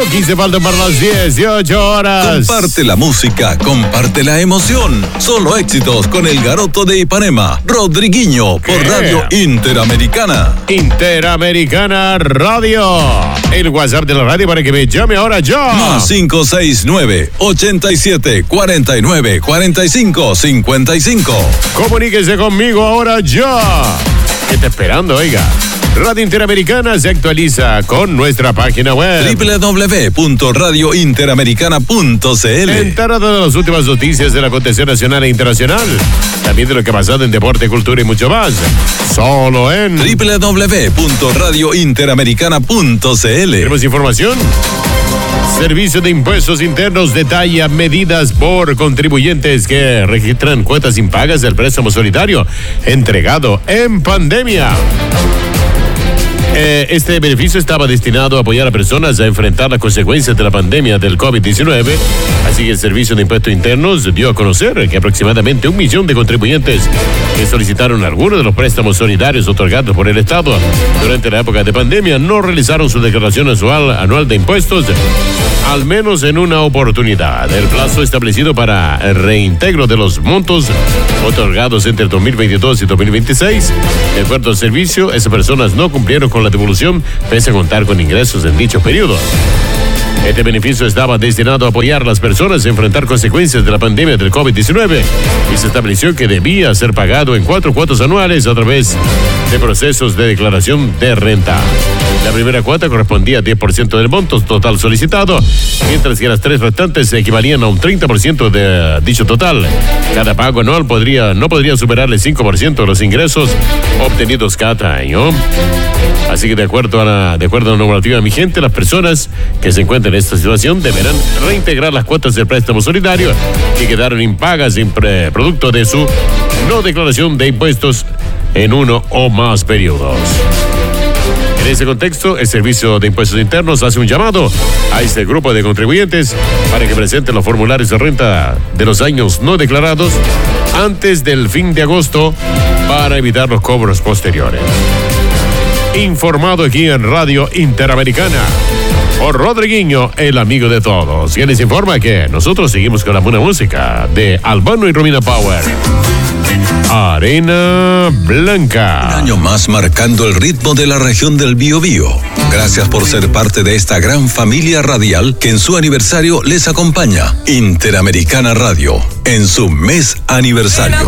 15 faltan para las 18 horas. Comparte la música, comparte la emoción. Solo éxitos con el Garoto de Ipanema, Rodriguinho, por Radio Interamericana. Interamericana Radio. El WhatsApp de la radio para que me llame ahora ya. Más 569-87-49-45-55. Comuníquese conmigo ahora ya. ¿Qué está esperando, oiga? Radio Interamericana se actualiza con nuestra página web www.radiointeramericana.cl. Enterado de las últimas noticias del acontecer nacional e internacional. También de lo que ha pasado en deporte, cultura y mucho más. Solo en www.radiointeramericana.cl. ¿Tenemos información? Servicio de Impuestos Internos detalla medidas por contribuyentes que registran cuotas impagas del préstamo solidario entregado en pandemia. Este beneficio estaba destinado a apoyar a personas a enfrentar las consecuencias de la pandemia del COVID-19. Así que el Servicio de Impuestos Internos dio a conocer que aproximadamente 1 millón de contribuyentes que solicitaron algunos de los préstamos solidarios otorgados por el Estado durante la época de pandemia no realizaron su declaración anual de impuestos, al menos en una oportunidad. El plazo establecido para el reintegro de los montos otorgados entre 2022 y 2026, de acuerdo al servicio, esas personas no cumplieron con la devolución pese a contar con ingresos en dicho periodo. Este beneficio estaba destinado a apoyar a las personas a enfrentar consecuencias de la pandemia del COVID-19 y se estableció que debía ser pagado en 4 cuotas anuales a través de procesos de declaración de renta. La primera cuota correspondía a 10% del monto total solicitado, mientras que las 3 restantes equivalían a un 30% de dicho total. Cada pago anual no podría superar el 5% de los ingresos obtenidos cada año. Así que de acuerdo a la normativa vigente, las personas que se encuentran en esta situación deberán reintegrar las cuotas del préstamo solidario que quedaron impagas en producto de su no declaración de impuestos en uno o más periodos. En ese contexto, el Servicio de Impuestos Internos hace un llamado a este grupo de contribuyentes para que presenten los formularios de renta de los años no declarados antes del fin de agosto para evitar los cobros posteriores. Informado aquí en Radio Interamericana por Rodriguinho, el amigo de todos. Y les informa que nosotros seguimos con la buena música de Albano y Romina Power. Arena Blanca. Un año más marcando el ritmo de la región del Biobío. Gracias por ser parte de esta gran familia radial que en su aniversario les acompaña. Interamericana Radio, en su mes aniversario.